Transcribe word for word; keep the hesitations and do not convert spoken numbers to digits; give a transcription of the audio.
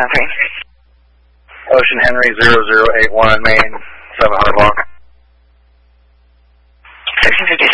Henry. Ocean Henry zero zero eight one, Maine, seven hundred block. sixteen fifty